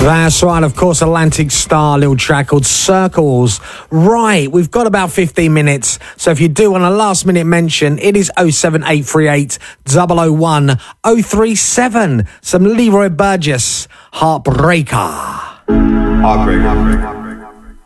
That's right, of course, Atlantic Star, little track called Circles. Right, we've got about 15 minutes, so if you do want a last-minute mention, it is 07838 001 037. Some Leroy Burgess, Heartbreaker. Heartbreaker.